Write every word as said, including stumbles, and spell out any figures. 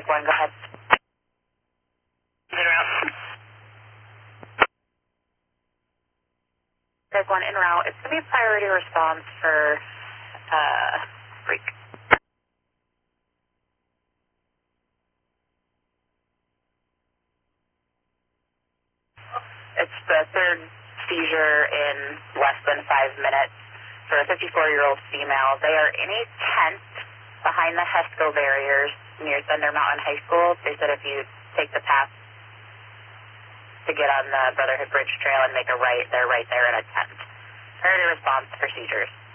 Greg one, go ahead. In route. Greg one, en route. It's going to be priority response for, uh, freak. It's the third seizure in less than five minutes for a fifty-four-year-old female. They are in a tent behind the HESCO barriers near Thunder Mountain High School. They said if you take the path to get on the Brotherhood Bridge Trail and make a right, they're right there in a tent. Priority response for seizures.